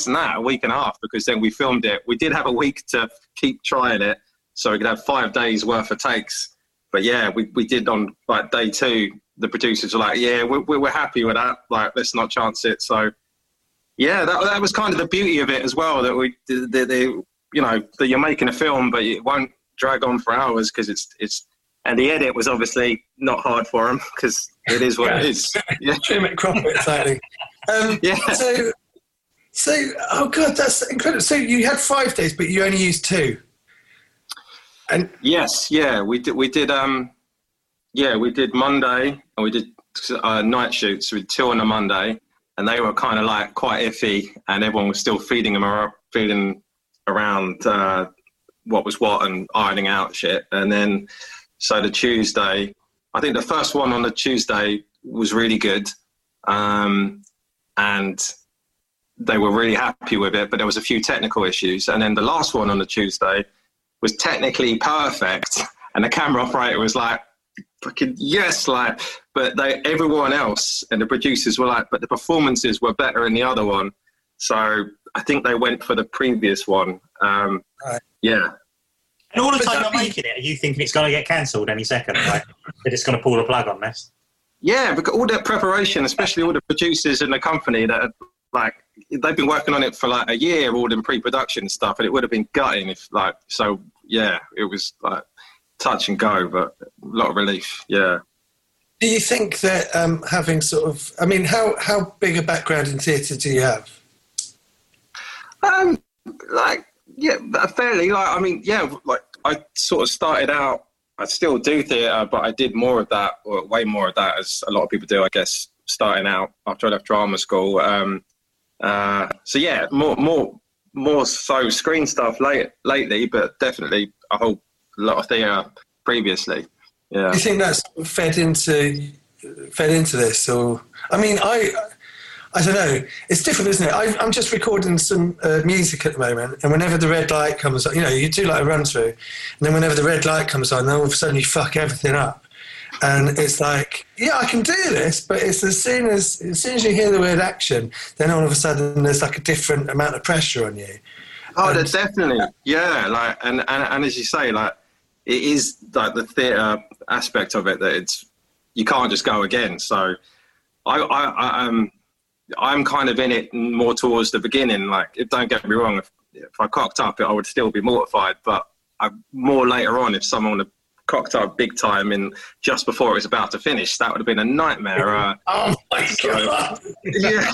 less than that, a week and a half, because then we filmed it. We did have a week to keep trying it, so we could have 5 days worth of takes. But yeah, we did on like day 2. The producers were like, yeah, we're happy with that. Like, let's not chance it. So yeah, that was kind of the beauty of it as well. That that you're making a film, but it won't drag on for hours because it's. And the edit was obviously not hard for him because it is what it is. Yeah. Trim it, crop it, slightly. Yeah. So, oh God, that's incredible. So you had 5 days, but you only used 2. And yes, yeah, we did. We did Monday, and we did night shoots. We did 2 on a Monday, and they were kind of like quite iffy, and everyone was still feeding around what was what and ironing out shit. And then, so the Tuesday, I think the first one on the Tuesday was really good, and they were really happy with it, but there was a few technical issues. And then the last one on the Tuesday was technically perfect, and the camera operator was like, fucking yes, like, but everyone else and the producers were like, but the performances were better in the other one. So I think they went for the previous one. Right. Yeah. And all the time you're making it, are you thinking it's going to get cancelled any second? Like, that it's going to pull the plug on this? Yeah, because all that preparation, especially all the producers in the company that are, like, they've been working on it for like a year, all in pre-production stuff, and it would have been gutting if, like, so yeah, it was like touch and go, but a lot of relief. Yeah. do you think that having sort of, I mean, how big a background in theatre do you have? Fairly. Like, I mean, yeah, like I sort of started out, I still do theatre, but I did more of that, or way more of that, as a lot of people do, I guess, starting out after I left drama school. So yeah, more so screen stuff lately, but definitely a whole lot of theatre previously. Yeah. Do you think that's fed into this, or I mean, I don't know. It's different, isn't it? I'm just recording some music at the moment, and whenever the red light comes on, you know, you do like a run through, and then whenever the red light comes on, then all of a sudden you fuck everything up, and it's like, yeah, I can do this, but it's as soon as you hear the word action, then all of a sudden there's like a different amount of pressure on you. Oh, there's definitely, yeah. Like, and as you say, like, it is like the theatre aspect of it that it's, you can't just go again. So I'm kind of in it more towards the beginning. Like, don't get me wrong, if I cocked up, I would still be mortified. But more later on, if someone had cocked up big time in just before it was about to finish, that would have been a nightmare. Oh my God! Yeah.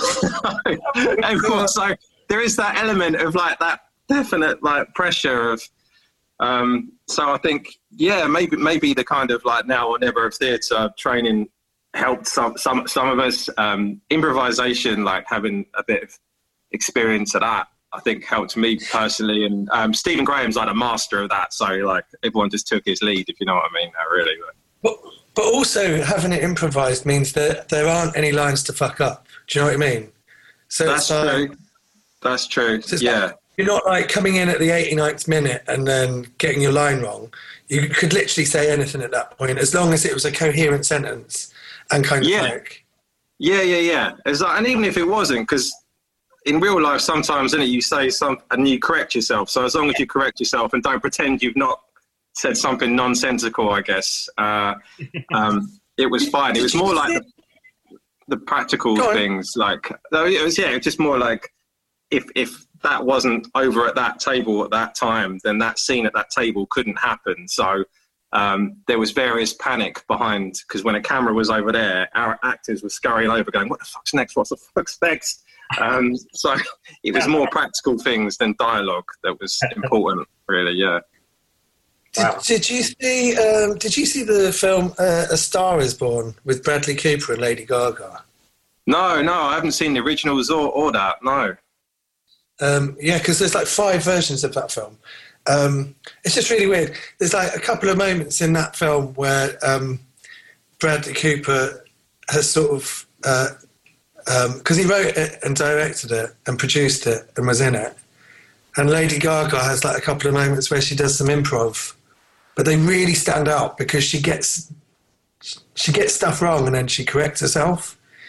So there is that element of like that definite like pressure of. So I think, yeah, maybe the kind of like now or never of theatre training helped some of us. Improvisation, like having a bit of experience of that, I think helped me personally. And Stephen Graham's like a master of that. So like everyone just took his lead, if you know what I mean. Really. But also having it improvised means that there aren't any lines to fuck up. Do you know what I mean? So that's true. That's true. So yeah. Like, you're not like coming in at the 89th minute and then getting your line wrong. You could literally say anything at that point, as long as it was a coherent sentence and kind of like... Yeah. It's like, and even if it wasn't, because in real life sometimes, innit, you say something and you correct yourself. So as long as you correct yourself and don't pretend you've not said something nonsensical, I guess, it was fine. It was more like the practical things. Like, it was just more like if that wasn't over at that table at that time, then that scene at that table couldn't happen. So there was various panic behind, because when a camera was over there, our actors were scurrying over going, what the fuck's next? What the fuck's next? So it was more practical things than dialogue that was important, really, yeah. Did you see the film A Star Is Born with Bradley Cooper and Lady Gaga? No, I haven't seen the originals or that, no. Yeah, because there's like 5 versions of that film. It's just really weird. There's like a couple of moments in that film where Bradley Cooper has sort of, because he wrote it and directed it and produced it and was in it, and Lady Gaga has like a couple of moments where she does some improv, but they really stand out because she gets stuff wrong and then she corrects herself.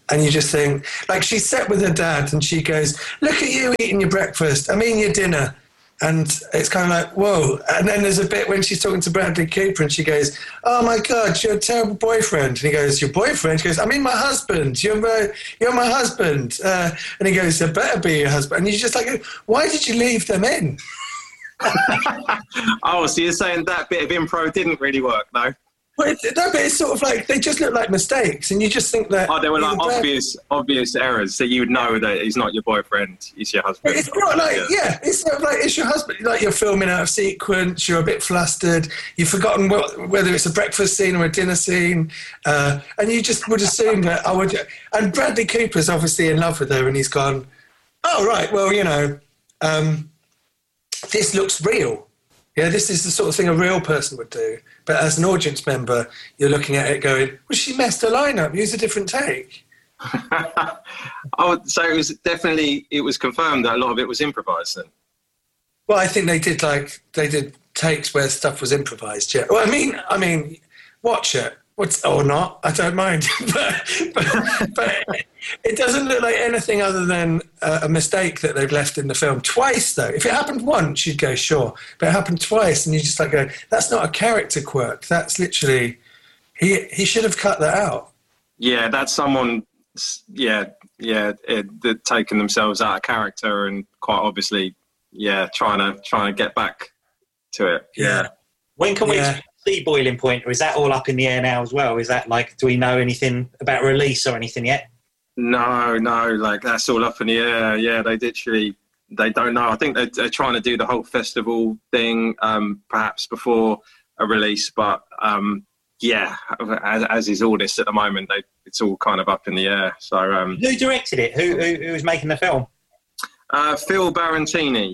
And you just think, like, she's sat with her dad and she goes, look at you eating your breakfast, I mean your dinner. And it's kind of like, whoa. And then there's a bit when she's talking to Bradley Cooper and she goes, oh my God, you're a terrible boyfriend. And he goes, your boyfriend? She goes, I mean my husband. You're my husband. And he goes, there better be your husband. And you're just like, why did you leave them in? Oh, so you're saying that bit of improv didn't really work, though? But it's sort of like, they just look like mistakes, and you just think that... Oh, they were like obvious errors, so you would know that he's not your boyfriend, he's your husband. It's not like, it's sort of like, it's your husband. Like, you're filming out of sequence, you're a bit flustered, you've forgotten whether it's a breakfast scene or a dinner scene, and you just would assume that I would... And Bradley Cooper's obviously in love with her, and he's gone, oh, right, well, you know, this looks real. Yeah, this is the sort of thing a real person would do. But as an audience member, you're looking at it going, well, she messed her line up. Use a different take. Oh, so it was confirmed that a lot of it was improvised then? Well, I think they did takes where stuff was improvised, yeah. Well, I mean, watch it. Or not, I don't mind. but it doesn't look like anything other than a mistake that they've left in the film. Twice, though. If it happened once, you'd go, sure. But it happened twice, and you just like go, that's not a character quirk. That's literally, he should have cut that out. Yeah, that's someone, taking themselves out of character and quite obviously, trying to get back to it. Yeah. When can we see Boiling Point, or is that all up in the air now as well? Is that like, do we know anything about release or anything yet? No, like that's all up in the air. Yeah, they don't know. I think they're trying to do the whole festival thing, perhaps before a release, but as is all this at the moment, it's all kind of up in the air. So who directed it? Who was making the film? Phil Barantini.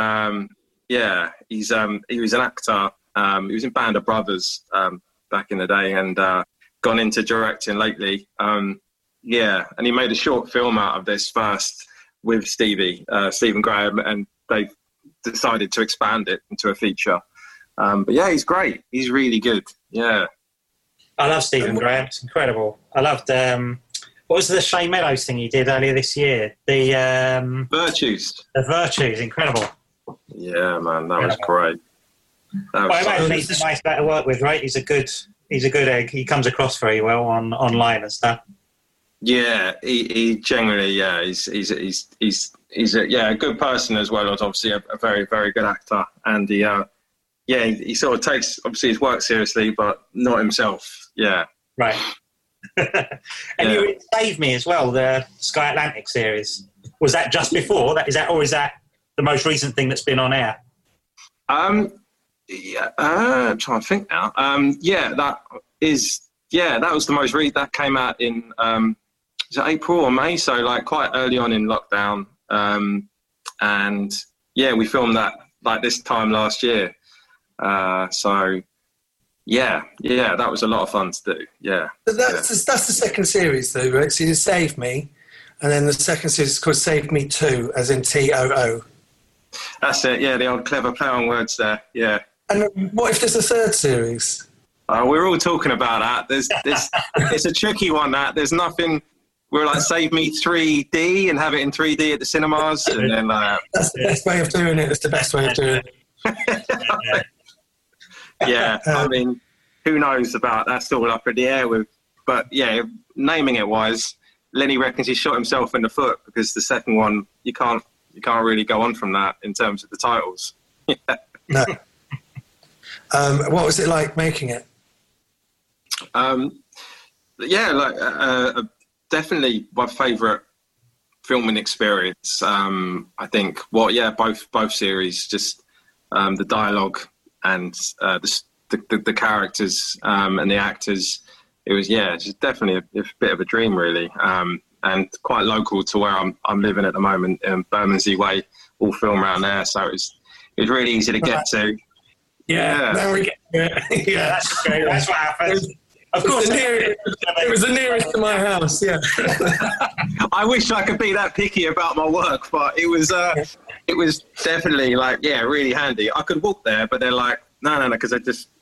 He was an actor. He was in Band of Brothers back in the day, and gone into directing lately. And he made a short film out of this first with Stephen Graham, and they decided to expand it into a feature. But yeah, he's great. He's really good. Yeah. I love Stephen Graham. It's incredible. I loved, what was the Shane Meadows thing he did earlier this year? The Virtues. The Virtues, incredible. Yeah, man, that was great. I imagine he's a nice guy to work with, right? He's a good egg. He comes across very well online and stuff. Yeah, he generally, he's a good person as well as obviously a very, very good actor. And he sort of takes obviously his work seriously, but not himself. Yeah. Right. And you were in Save Me as well, the Sky Atlantic series. Was that just before? Is that the most recent thing that's been on air? I'm trying to think now. That was the most recent. That came out in is it April or May? So like quite early on in lockdown. And we filmed that like this time last year. That was a lot of fun to do. Yeah. But that's the second series though, right? So you Save Me, and then the second series is called Save Me 2, as in TOO. That's it. Yeah, the old clever play on words there. Yeah. And what if there's a third series? We're all talking about that. There's it's a tricky one. That there's nothing. We're like Save Me 3D and have it in 3D at the cinemas, and then that's the best way of doing it. It's the best way of doing it. Yeah, I mean, who knows about that's all up in the air with. But yeah, naming it wise, Lenny reckons he shot himself in the foot because the second one you can't really go on from that in terms of the titles. No. What was it like making it? Definitely my favourite filming experience. I think both series, just the dialogue and the characters and the actors. It was just definitely a bit of a dream, really, and quite local to where I'm living at the moment in Bermondsey Way. All film around there, so it was really easy to get to. Yeah, now we get it. Yeah, that's great. That's what happens. Of course, it was the nearest to my house. Yeah. I wish I could be that picky about my work, but it was definitely really handy. I could walk there, but they're like, no, because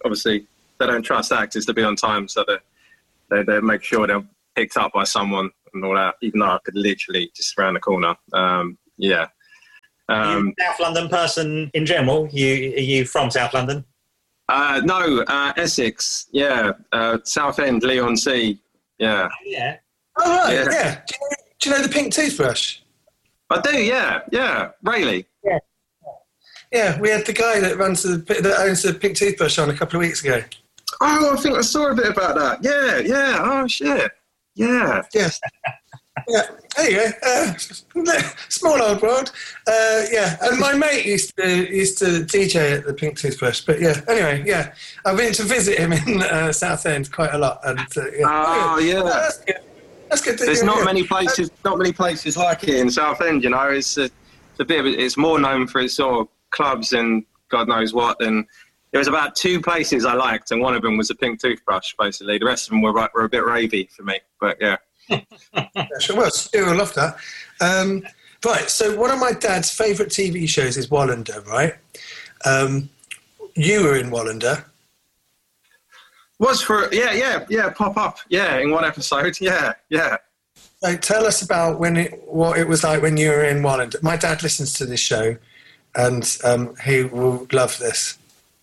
they don't trust actors to be on time, so they make sure they're picked up by someone and all that, even though I could literally just round the corner. Yeah. Are you a South London person in general? Are you from South London? No, Essex. Yeah, Southend, Leigh-on-Sea. Yeah. Yeah. Oh, right, Yeah. yeah. Do you know the pink toothbrush? I do. Yeah. Rayleigh. Yeah, we had the guy that owns the pink toothbrush on a couple of weeks ago. Oh, I think I saw a bit about that. Yeah. Oh, shit. Yeah. Yes. Yeah, there you go. Small old world. Yeah, and my mate used to DJ at the Pink Toothbrush. But yeah, anyway, yeah, I've been to visit him in Southend quite a lot. And yeah. Oh, yeah. That's good. That's good. There's not many places like it in Southend. You know, it's a bit of it's more known for its sort of clubs and God knows what. And there was about 2 places I liked, and one of them was the Pink Toothbrush. Basically, the rest of them were a bit ravey for me. But yeah. Sure, well, still I love that. Right, so one of my dad's favourite TV shows is Wallander, right? You were in Wallander. Was for pop up in one episode. Yeah. So tell us about what it was like when you were in Wallander. My dad listens to this show, and he will love this.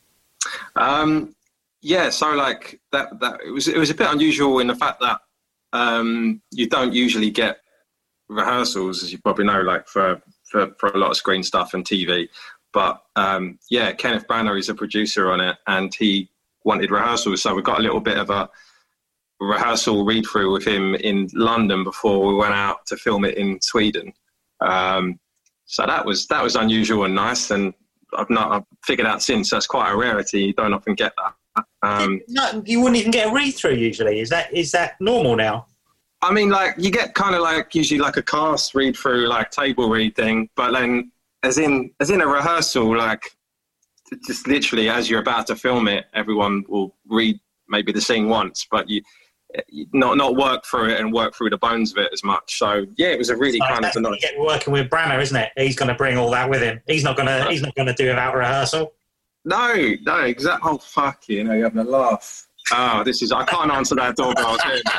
So like that it was a bit unusual in the fact that you don't usually get rehearsals, as you probably know, like for a lot of screen stuff and TV. But Kenneth Branagh is a producer on it, and he wanted rehearsals, so we got a little bit of a rehearsal read through with him in London before we went out to film it in Sweden. So that was unusual and nice, and I've figured out since that's quite a rarity. You don't often get that. No, you wouldn't even get a read through usually. Is that normal now? I mean, like you get kind of like usually like a cast read through, like table read thing, but then as in a rehearsal, like just literally as you're about to film it, everyone will read maybe the scene once, but you not work through it and work through the bones of it as much. So yeah, it was a really kind of a nice. Working with Branagh, isn't it? He's going to bring all that with him. He's not going to do it without rehearsal. No, exactly. Oh, fuck you. You're having a laugh. Oh, I can't answer that doorbell.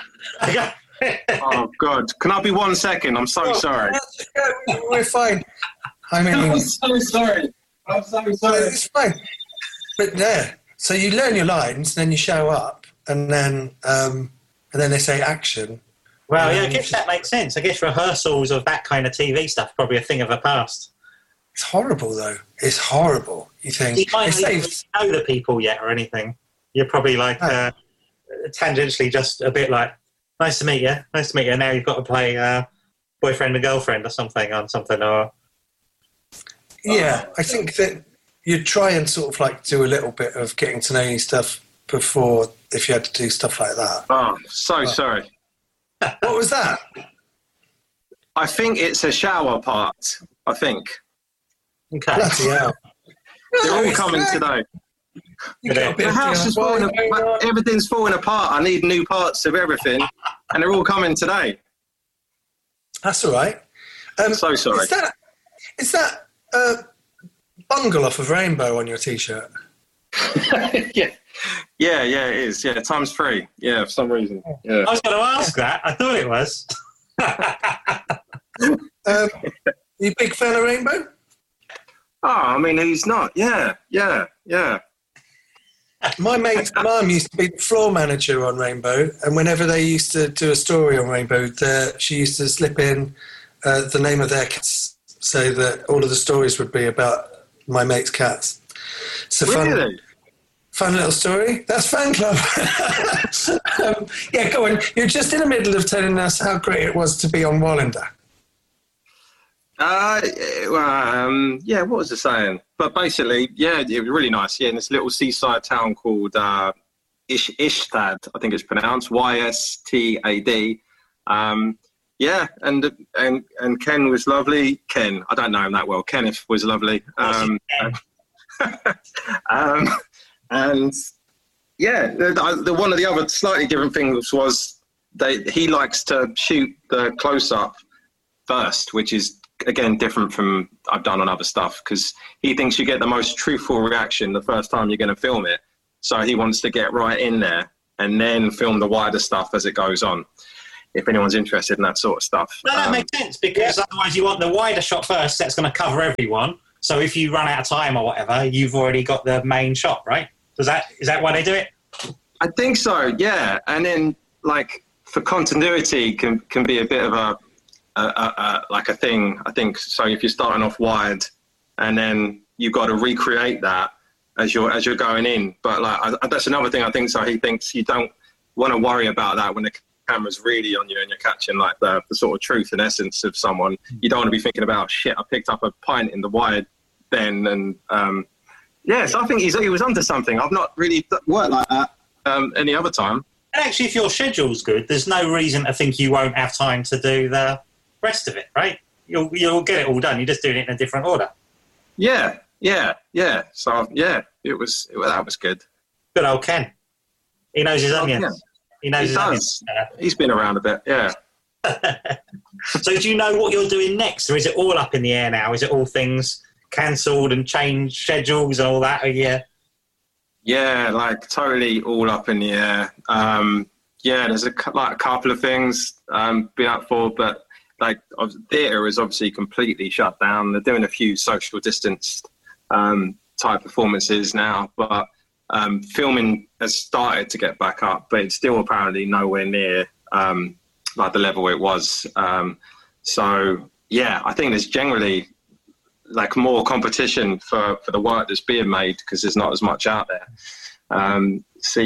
Oh, God. Can I be 1 second? I'm so sorry. We're fine. I mean, I'm so sorry. It's fine. But yeah, so you learn your lines, then you show up, and then they say action. Well, yeah, I guess that makes sense. I guess rehearsals of that kind of TV stuff probably a thing of the past. It's horrible, though. It's horrible. You think you might not even know the people yet or anything. You're probably like tangentially just a bit like, nice to meet you. Now you've got to play boyfriend and girlfriend or something on something. Or yeah, I think that you try and sort of like do a little bit of getting to know you stuff before if you had to do stuff like that. Oh, sorry. What was that? I think it's a shower part. I think. Okay. Bloody hell. They're all coming today. The house is falling apart. Everything's falling apart. I need new parts of everything, and they're all coming today. That's all right. So sorry. Is that bungle off of Rainbow on your T-shirt? Yeah, it is. Yeah, times 3. Yeah, for some reason. Yeah. I was going to ask that. I thought it was. You a big fan of Rainbow? Oh, I mean, who's not? Yeah. My mate's mum used to be the floor manager on Rainbow, and whenever they used to do a story on Rainbow, she used to slip in the name of their cats so that all of the stories would be about my mate's cats. So really? Fun little story. That's fan club. Yeah, go on. You're just in the middle of telling us how great it was to be on Wallander. What was I saying? But basically, yeah, it was really nice. Yeah, in this little seaside town called Ystad, I think it's pronounced Ystad. Yeah, and Ken was lovely. Ken, I don't know him that well. Kenneth was lovely. And yeah, the one of the other slightly different things was he likes to shoot the close-up first, which is again different from I've done on other stuff, because he thinks you get the most truthful reaction the first time you're going to film it. So he wants to get right in there and then film the wider stuff as it goes on. if anyone's interested in that sort of stuff. No, that makes sense, because otherwise you want the wider shot first. That's going to cover everyone. So if you run out of time or whatever, you've already got the main shot, right? Is that why they do it? I think so, yeah. And then, like, for continuity can be a bit of a thing, I think. So if you're starting off wide and then you've got to recreate that as you're going in. But like that's another thing I think. So he thinks you don't want to worry about that when the camera's really on you and you're catching like the sort of truth and essence of someone. You don't want to be thinking about, shit, I picked up a pint in the wide then. And so I think he was onto something. I've not really worked like that any other time. And actually, if your schedule's good, there's no reason to think you won't have time to do the rest of it, right? You'll get it all done. You're just doing it in a different order. Yeah. So that was good. Good old Ken. He knows his onions. Yeah. He knows his onions. He's been around a bit, yeah. So do you know what you're doing next, or is it all up in the air now? Is it all things cancelled and changed schedules and all that? Yeah, like totally all up in the air. There's a couple of things been up for, but like theatre is obviously completely shut down. They're doing a few social distanced type performances now, but filming has started to get back up, but it's still apparently nowhere near like the level it was. So yeah, I think there's generally like more competition for the work that's being made because there's not as much out there. I'm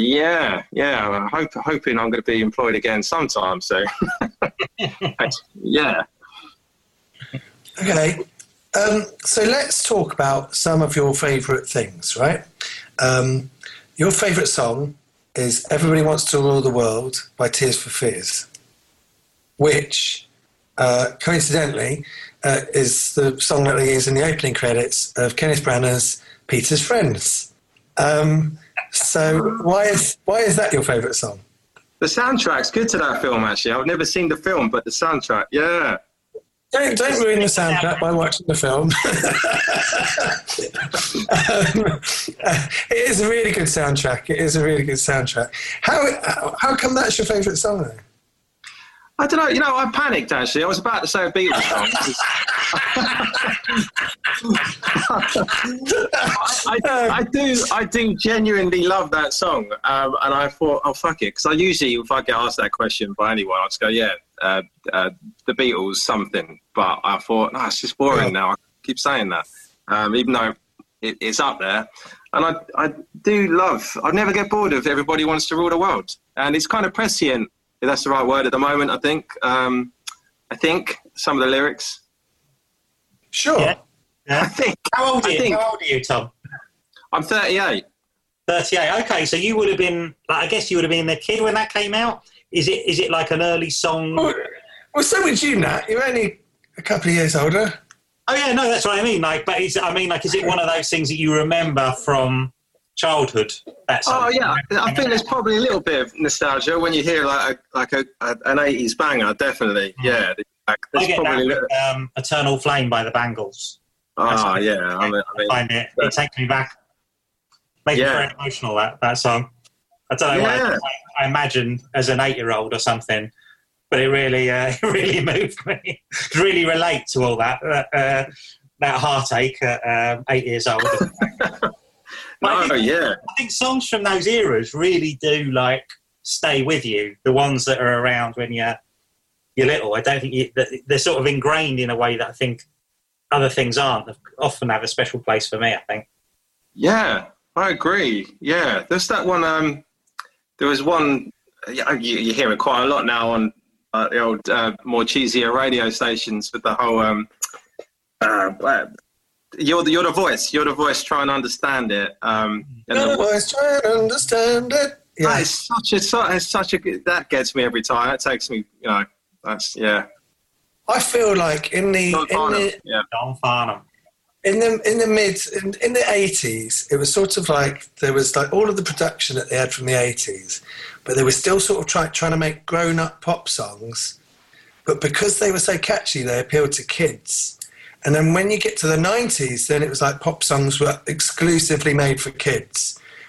hoping I'm going to be employed again sometime. So yeah. Okay. So let's talk about some of your favourite things, right? Your favourite song is Everybody Wants to Rule the World by Tears for Fears, which coincidentally is the song that they use in the opening credits of Kenneth Branagh's Peter's Friends. So why is that your favourite song? The soundtrack's good to that film, actually. I've never seen the film, but the soundtrack, yeah. Don't ruin the soundtrack by watching the film. It is a really good soundtrack. How come that's your favourite song, though? I don't know. I panicked, actually. I was about to say a Beatles song. I do genuinely love that song. And I thought, oh, fuck it. Because I usually, if I get asked that question by anyone, I'll just go, the Beatles, something. But I thought, no, it's just boring now. I keep saying that. Even though it's up there. And I do love, I never get bored of Everybody Wants to Rule the World. And it's kind of prescient. If that's the right word at the moment, I think. I think some of the lyrics. Sure. Yeah. I think. How old are you, Tom? I'm 38. 38. Okay, so you would have been. I guess you would have been a kid when that came out. Is it like an early song? Well, so would you, Nat. You're only a couple of years older. Oh yeah, no, that's what I mean. Like, but is it one of those things that you remember from childhood? Oh yeah, I think there's probably a little bit of nostalgia when you hear an 80s banger. Definitely, yeah. I get probably that with, "Eternal Flame" by the Bangles. Oh yeah, I find it takes me back. Makes me very emotional. That song. I don't know why. I imagine as an 8-year-old or something, but it really moved me. Really relate to all that heartache at 8 years old. I think songs from those eras really do stay with you. The ones that are around when you're little. I don't think they're sort of ingrained in a way that I think other things aren't. They often have a special place for me, I think. Yeah, I agree. Yeah, there's that one. There was one. You hear it quite a lot now on the old more cheesier radio stations with the whole. You're the voice. You're the voice. Try and understand it. You're the voice. Try and understand it. Yeah, it's such a that gets me every time. It takes me. That's yeah. I feel like in the Don Farnham. In the 80s, it was sort of like there was like all of the production that they had from the 80s, but they were still sort of trying to make grown-up pop songs. But because they were so catchy, they appealed to kids. And then when you get to the 90s, then it was like pop songs were exclusively made for kids,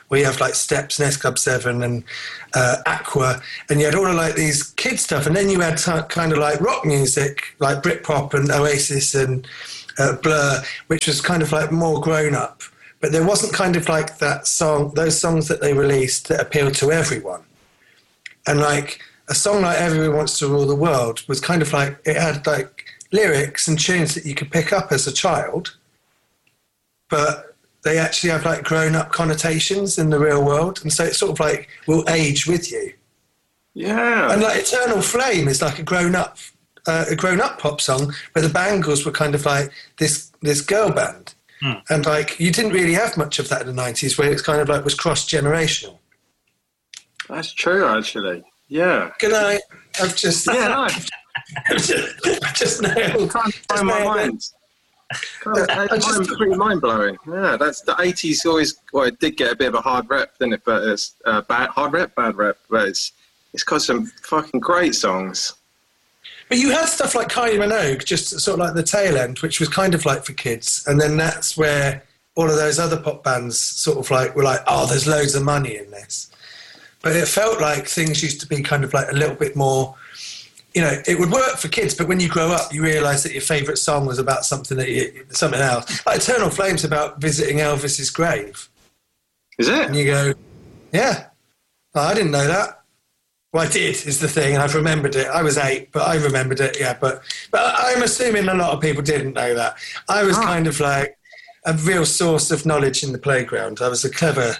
where you have like Steps and S Club 7 and Aqua, and you had all of like these kid stuff, and then you had kind of like rock music, like Britpop and Oasis and Blur, which was kind of like more grown up. But there wasn't kind of like those songs that they released that appealed to everyone. And like a song like Everyone Wants to Rule the World was kind of like, it had like lyrics and tunes that you could pick up as a child, but they actually have like grown-up connotations in the real world, and so it's sort of like will age with you. Yeah. And like Eternal Flame is like a grown-up pop song, where the Bangles were kind of like this girl band, and like you didn't really have much of that in the 90s, where it's kind of like was cross-generational. That's true, actually. Yeah. Good night. I've just no. just nailed. Can't find my mind. It's pretty mind blowing. Yeah, that's the 80s. Always, well, it did get a bit of a hard rep, didn't it? But it's bad rep. But it's got some fucking great songs. But you had stuff like Kylie Minogue, just sort of like the tail end, which was kind of like for kids, and then that's where all of those other pop bands sort of like were like, oh, there's loads of money in this. But it felt like things used to be kind of like a little bit more. You know, it would work for kids, but when you grow up, you realise that your favourite song was about something else. Like Eternal Flame's about visiting Elvis's grave. Is it? And you go, yeah. Oh, I didn't know that. Well, I did, is the thing, and I've remembered it. I was 8, but I remembered it, yeah. But I'm assuming a lot of people didn't know that. I was kind of like a real source of knowledge in the playground. I was a clever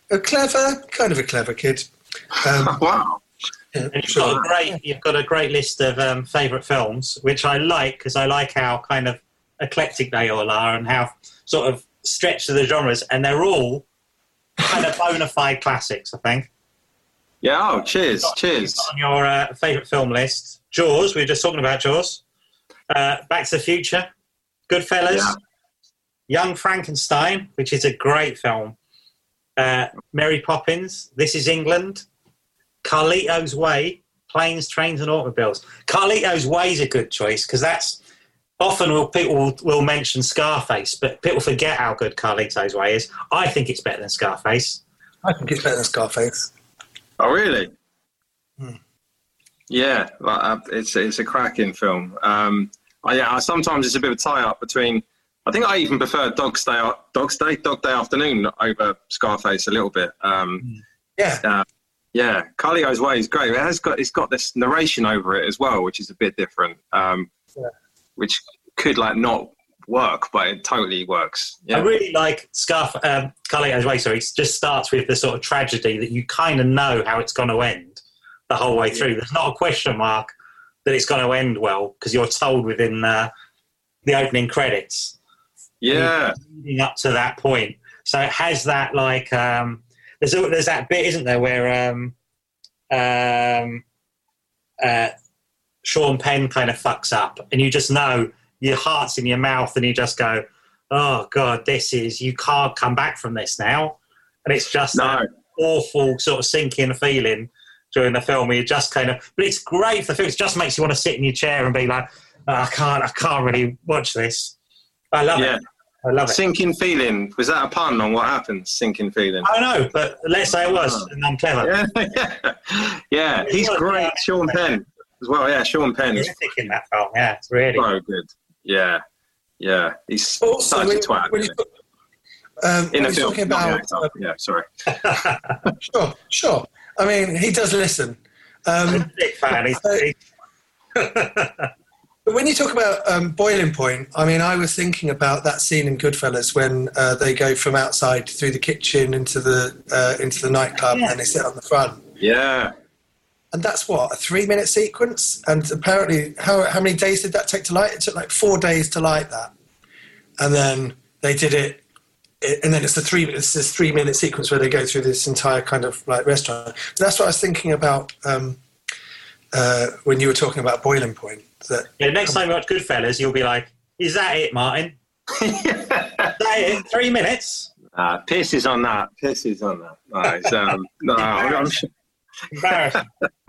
kid. Wow. Yeah, and you've got a great list of favourite films, which I like, because I like how kind of eclectic they all are and how sort of stretched to the genres, and they're all kind of bona fide classics, I think. Yeah, oh, cheers. On your favourite film list, Jaws, we were just talking about Jaws, Back to the Future, Goodfellas, Young Frankenstein, which is a great film, Mary Poppins, This Is England, Carlito's Way, Planes, Trains and Automobiles. Carlito's Way is a good choice, because that's often people will mention Scarface, but people forget how good Carlito's Way is. I think it's better than Scarface. I think it's better than Scarface. Oh, really? Yeah, it's a cracking film. Sometimes it's a bit of a tie-up between... I think I even prefer Dog Day Afternoon over Scarface a little bit. Yeah, Carlito's Way is great. It's got this narration over it as well, which is a bit different, which could like not work, but it totally works. Yeah. I really like Carlito's Way. Sorry, it just starts with the sort of tragedy that you kind of know how it's going to end the whole way through. There's not a question mark that it's going to end well, because you're told within the opening credits. Yeah, leading up to that point. So it has that like. There's that bit, isn't there, where Sean Penn kind of fucks up, and you just know your heart's in your mouth, and you just go, "Oh God, you can't come back from this now." And it's just that awful sort of sinking feeling during the film, where you just kind of. But it's great for the film. It just makes you want to sit in your chair and be like, oh, I can't really watch this. I love it. I love it. Sinking feeling. Was that a pun on what happens? Sinking feeling. I don't know, but let's say it was, and I'm clever. Yeah. He's great. Sean Penn as well. Yeah, Sean Penn is in that film. Yeah, it's really so good. Yeah. He's also, such a twat. In a film. About, yeah, sorry. Sure. I mean, he does listen. Big fan. But when you talk about Boiling Point, I mean, I was thinking about that scene in Goodfellas when they go from outside through the kitchen into the nightclub, and they sit on the front. Yeah. And that's what, a 3-minute sequence? And apparently, how many days did that take to light? It took like 4 days to light that. And then they did it, and then it's this 3-minute sequence where they go through this entire kind of like restaurant. But that's what I was thinking about when you were talking about Boiling Point. Next time you watch Goodfellas, you'll be like, is that it, Martin? Is that it? 3 minutes? Pisses on that. I'm sure. Embarrassing.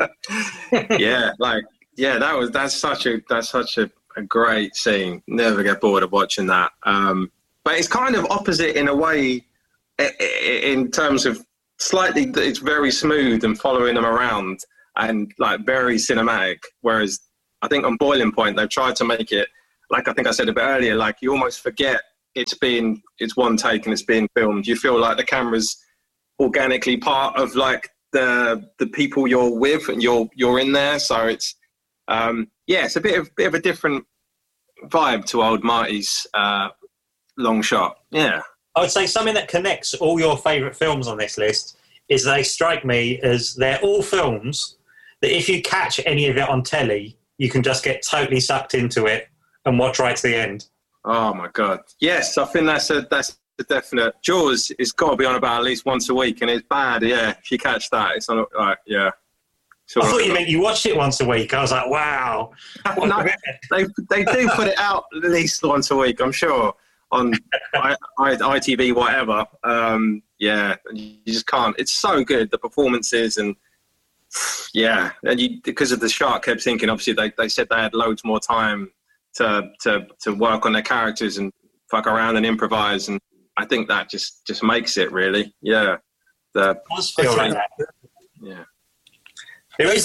That's such a great scene. Never get bored of watching that. But it's kind of opposite in a way in terms of slightly, it's very smooth and following them around and like very cinematic. Whereas I think on Boiling Point, they've tried to make it, like I think I said a bit earlier, like you almost forget it's one take and it's being filmed. You feel like the camera's organically part of like the people you're with and you're in there. So it's, it's a bit of a different vibe to old Marty's Long Shot. Yeah. I would say something that connects all your favourite films on this list is they strike me as they're all films that if you catch any of it on telly, you can just get totally sucked into it and watch right to the end. Oh my God. Yes, I think that's a definite. Jaws has got to be on about at least once a week, and it's bad. Yeah, if you catch that, it's on. Yeah. I thought you meant you watched it once a week. I was like, wow. No, they do put it out at least once a week, I'm sure, on ITV, whatever. Yeah, you just can't. It's so good, the performances, and yeah, and because of the shark, kept thinking. Obviously, they said they had loads more time to work on their characters and fuck around and improvise, and I think that just makes it really. Yeah, it does feel like that. Yeah. Those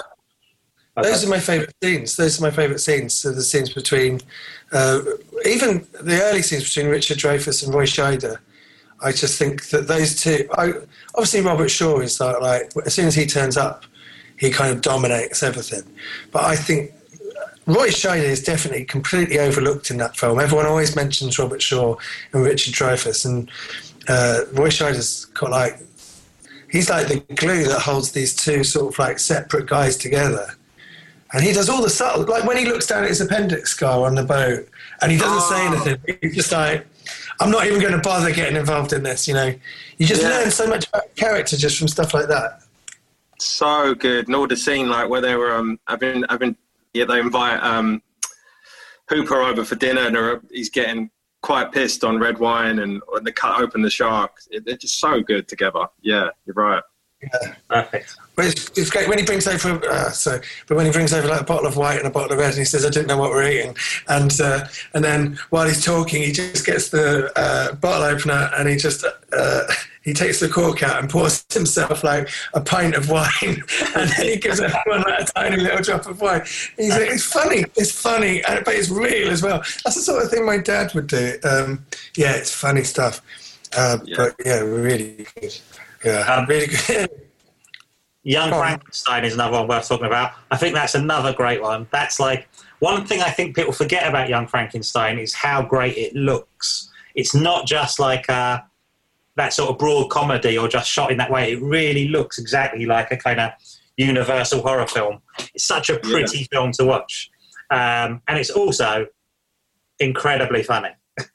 are my favourite scenes. Those are my favourite scenes. So the scenes between, even the early scenes between Richard Dreyfuss and Roy Scheider. I just think that those two. Obviously, Robert Shaw is like as soon as he turns up, he kind of dominates everything. But I think Roy Scheider is definitely completely overlooked in that film. Everyone always mentions Robert Shaw and Richard Dreyfuss, and Roy Scheider's got like. He's like the glue that holds these two sort of like separate guys together. And he does all the subtle, like when he looks down at his appendix scar on the boat and he doesn't say anything, he's just like, I'm not even going to bother getting involved in this, you know. You just learn so much about character just from stuff like that. So good. And all the scene like where they were they invite Hooper over for dinner and he's getting quite pissed on red wine and they cut open the shark. They're just so good together. Yeah, you're right. Yeah, perfect. But it's great when he brings over. But when he brings over like a bottle of white and a bottle of red, and he says, "I didn't know what we're eating," and then while he's talking, he just gets the bottle opener and he just he takes the cork out and pours himself like a pint of wine, and then he gives everyone like a tiny little drop of wine. He's like, "It's funny, but it's real as well." That's the sort of thing my dad would do. Yeah, it's funny stuff. But yeah, really good. Yeah, really good. Young Frankenstein is another one worth talking about. I think that's another great one. That's like one thing I think people forget about Young Frankenstein is how great it looks. It's not just like that sort of broad comedy or just shot in that way. It really looks exactly like a kind of universal horror film. It's such a pretty film to watch. And it's also incredibly funny.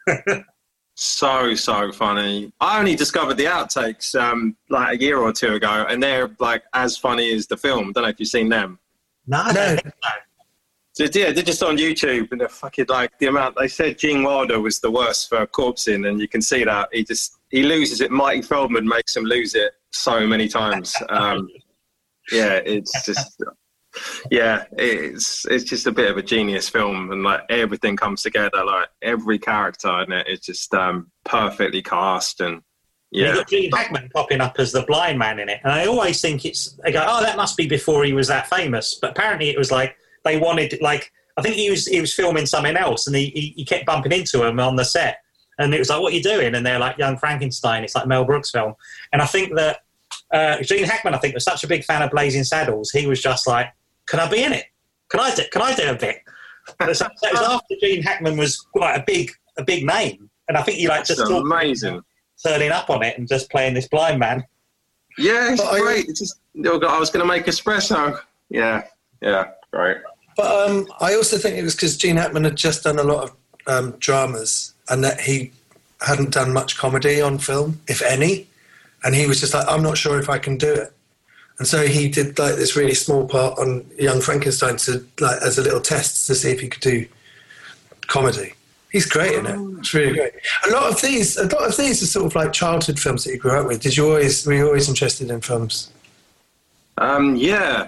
So funny. I only discovered the outtakes like a year or two ago, and they're like as funny as the film. Don't know if you've seen them. No, I don't think so. So, yeah, they're just on YouTube, and they're fucking like the amount they said Gene Wilder was the worst for corpsing, and you can see that he loses it. Marty Feldman makes him lose it so many times. Yeah, it's just. Yeah, it's just a bit of a genius film, and like everything comes together. Like every character in it is just perfectly cast, and you've got Gene Hackman popping up as the blind man in it. And I always think they go, oh, that must be before he was that famous. But apparently, it was like they wanted, like I think he was filming something else, and he kept bumping into him on the set, and it was like, what are you doing? And they're like, Young Frankenstein. It's like Mel Brooks film, and I think that Gene Hackman, I think, was such a big fan of Blazing Saddles. He was just like, can I be in it? Can I do a bit? So it was after Gene Hackman was quite a big name, and I think he like just amazing turning up on it and just playing this blind man. Yeah, it's great. It's just I was going to make espresso. Yeah, great. But I also think it was because Gene Hackman had just done a lot of dramas, and that he hadn't done much comedy on film, if any, and he was just like, I'm not sure if I can do it. And so he did like this really small part on Young Frankenstein to like as a little test to see if he could do comedy. He's great in it. It's really great. A lot of these are sort of like childhood films that you grew up with. Were you always interested in films? Yeah.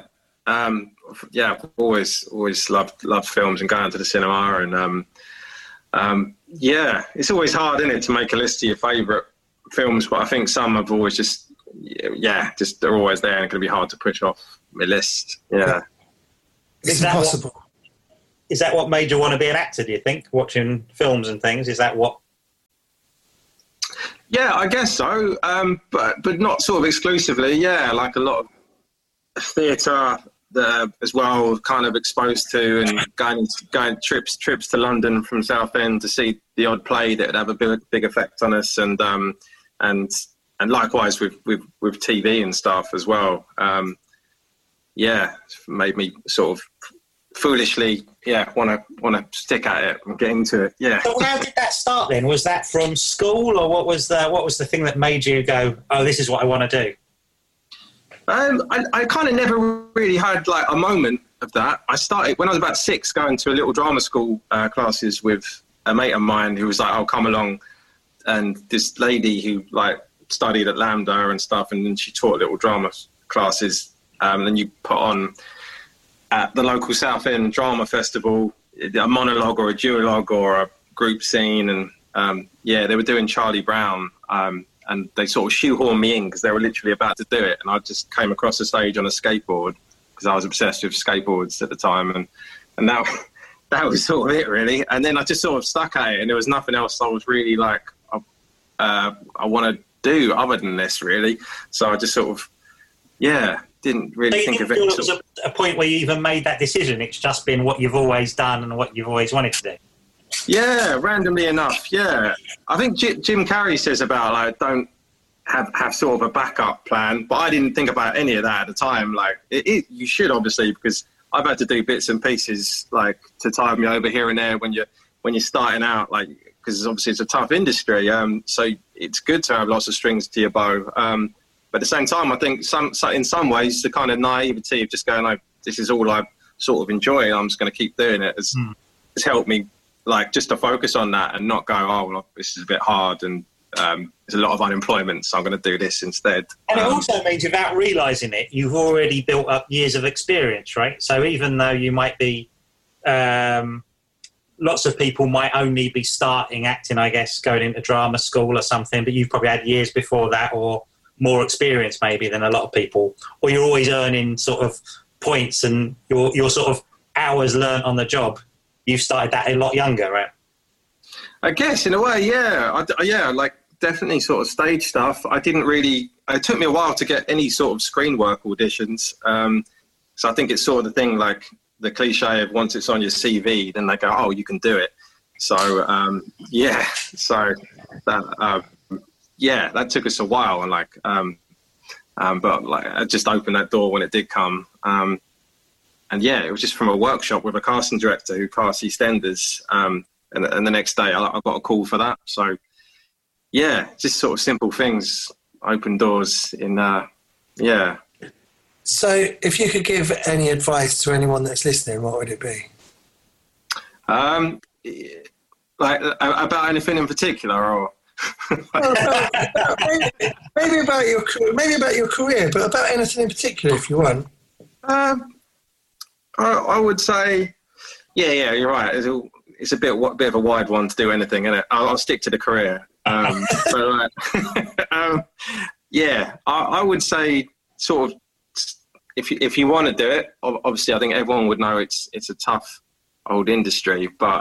Always loved films and going to the cinema, and yeah, it's always hard, isn't it, to make a list of your favourite films, but I think some have always just they're always there and going to be hard to push off my list. Yeah, it's impossible. Is that what made you want to be an actor? Do you think, watching films and things? Is that what? Yeah, I guess so, but not sort of exclusively. Yeah, like a lot of theatre as well, kind of exposed to, and going trips to London from Southend to see the odd play that would have a big effect on us, and likewise with TV and stuff as well. Made me sort of foolishly want to stick at it and get into it. Yeah. So how did that start then? Was that from school, or what was the thing that made you go, oh, this is what I want to do? I kind of never really had like a moment of that. I started when I was about 6, going to a little drama school classes with a mate of mine who was like, "Oh, come along," and this lady who like studied at LAMDA and stuff, and then she taught little drama classes. And then you put on at the local Southend Drama Festival a monologue or a duologue or a group scene, and they were doing Charlie Brown. And they sort of shoehorned me in because they were literally about to do it. And I just came across the stage on a skateboard because I was obsessed with skateboards at the time. And that was sort of it, really. And then I just sort of stuck at it, and there was nothing else I was really like, I want to do other than this, really. So I just sort of, didn't really think of it. So you didn't feel it was a point where you even made that decision? It's just been what you've always done and what you've always wanted to do? Yeah, randomly enough, yeah. I think Jim Carrey says about, like, don't have sort of a backup plan, but I didn't think about any of that at the time. Like, you should, obviously, because I've had to do bits and pieces, like, to tide me over here and there when you're starting out, like, because obviously it's a tough industry. So it's good to have lots of strings to your bow. But at the same time, I think in some ways, the kind of naivety of just going, like, this is all I sort of enjoy, I'm just going to keep doing it, has helped me, like, just to focus on that and not go, oh, well, this is a bit hard and there's a lot of unemployment, so I'm going to do this instead. And it also means, without realising it, you've already built up years of experience, right? So even though you might be, lots of people might only be starting acting, I guess, going into drama school or something, but you've probably had years before that or more experience maybe than a lot of people, or you're always earning sort of points and your sort of hours learnt on the job. You've started that a lot younger, right? I guess, in a way, yeah. Like, definitely sort of stage stuff. It took me a while to get any sort of screen work auditions. So I think it's sort of the thing, like, the cliche of once it's on your CV, then they go, oh, you can do it. So, that took us a while. And, like, but, like, I just opened that door when it did come. And it was just from a workshop with a casting director who cast EastEnders. And the next day I got a call for that. So, just sort of simple things, open doors So if you could give any advice to anyone that's listening, what would it be? Like, about anything in particular, or? maybe about your career, but about anything in particular if you want. I would say, you're right. It's a bit of a wide one to do anything, isn't it? I'll stick to the career. I would say, sort of, if you want to do it, obviously I think everyone would know it's a tough old industry, but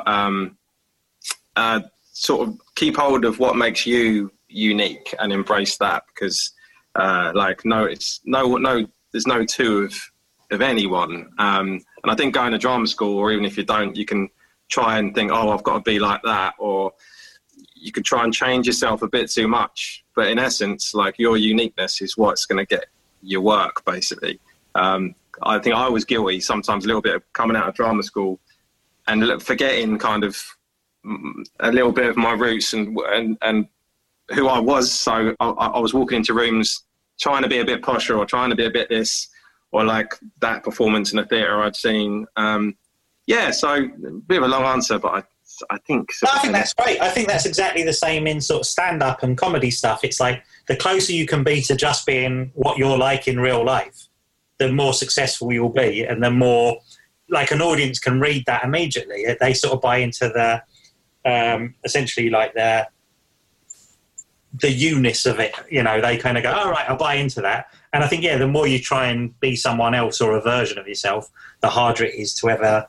sort of keep hold of what makes you unique and embrace that, because there's no two of anyone. And I think going to drama school, or even if you don't, you can try and think, oh, I've got to be like that, or you could try and change yourself a bit too much. But in essence, like, your uniqueness is what's going to get your work, basically. I think I was guilty sometimes a little bit of coming out of drama school and forgetting kind of a little bit of my roots and who I was. So I was walking into rooms trying to be a bit posher, or trying to be a bit this, or like that performance in a theatre I'd seen. So a bit of a long answer, but I think... I think that's great. I think that's exactly the same in sort of stand-up and comedy stuff. It's like, the closer you can be to just being what you're like in real life, the more successful you'll be, and the more, like, an audience can read that immediately. They sort of buy into the, essentially, like, the you-ness of it. You know, they kind of go, all right, I'll buy into that. And I think, yeah, the more you try and be someone else or a version of yourself, the harder it is to ever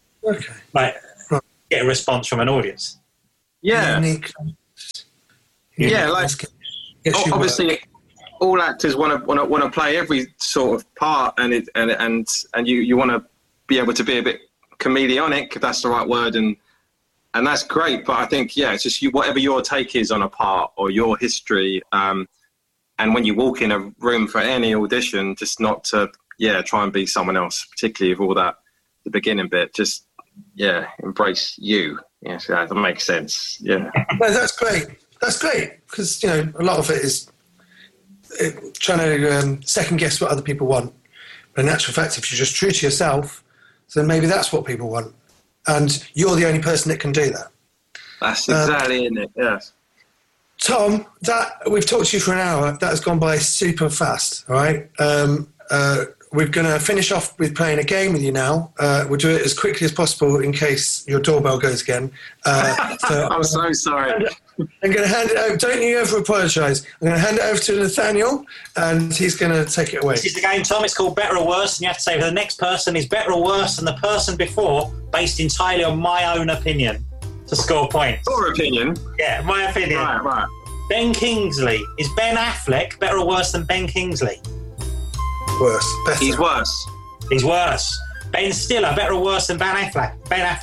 get a response from an audience. Yeah. Yeah, like obviously all actors want to play every sort of part, and you want to be able to be a bit chameleonic, if that's the right word, and that's great. But I think it's just whatever your take is on a part or your history, and when you walk in a room for any audition, just not to try and be someone else, particularly with all that the beginning bit. Just embrace you. Yes, that makes sense. Yeah, no, that's great. That's great, because a lot of it is trying to second guess what other people want. But in actual fact, if you're just true to yourself, then maybe that's what people want, and you're the only person that can do that. That's exactly it. Yes. Tom, that we've talked to you for an hour. That has gone by super fast. All right. We're going to finish off with playing a game with you now. We'll do it as quickly as possible in case your doorbell goes again. I'm so sorry. I'm going to hand it over. Don't you ever apologise. I'm going to hand it over to Nathaniel, and he's going to take it away. This is the game, Tom. It's called Better or Worse, and you have to say the next person is better or worse than the person before, based entirely on my own opinion, to score points. Your opinion? Yeah, my opinion. Right. Ben Kingsley. Is Ben Affleck better or worse than Ben Kingsley? Worse. Better. He's worse. He's worse. Ben Stiller, better or worse than Ben Affleck?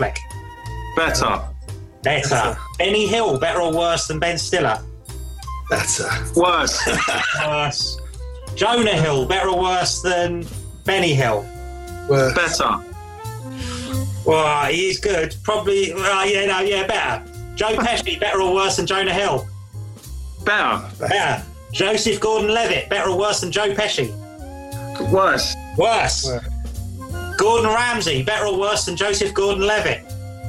Better. Better. Benny Hill, better or worse than Ben Stiller? Better. Worse. Worse. Jonah Hill, better or worse than Benny Hill? Worse. Better. Well, he is good. Probably, better. Joe Pesci, better or worse than Jonah Hill? Better. Joseph Gordon-Levitt, better or worse than Joe Pesci? Worse. Gordon Ramsay, better or worse than Joseph Gordon-Levitt?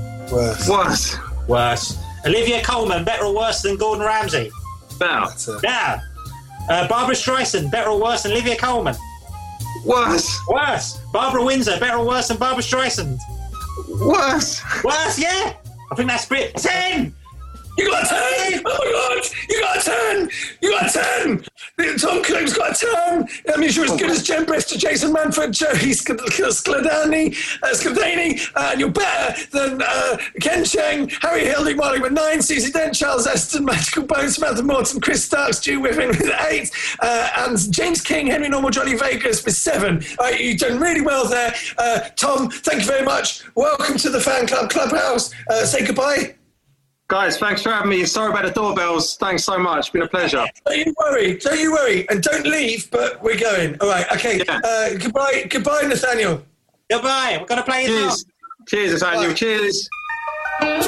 Worse. Olivia Colman, better or worse than Gordon Ramsay? Better. Barbara Streisand, better or worse than Olivia Colman? Worse. Barbara Windsor, better or worse than Barbara Streisand? Worse, yeah. I think that's it. 10! You got a 10! Oh my God! You got a 10! Tom Cruise got a 10! That means you're as good as Jen Brister, Jason Manford, Joey Skladany, and you're better than Ken Cheng, Harry Hilding, Molly with 9, Susie Dent, Charles Eston, Magical Bones, Samantha Morton, Chris Stark, Stu Whiffen with 8, and James King, Henry Normal, Johnny Vegas with 7. You've done really well there. Tom, thank you very much. Welcome to the Fan Club Clubhouse. Say goodbye. Guys, thanks for having me. Sorry about the doorbells. Thanks so much. It's been a pleasure. Don't you worry. And don't leave, but we're going. All right, okay. Yeah. Goodbye, Nathaniel. Goodbye. We're going to play it. Cheers, Nathaniel. Cheers.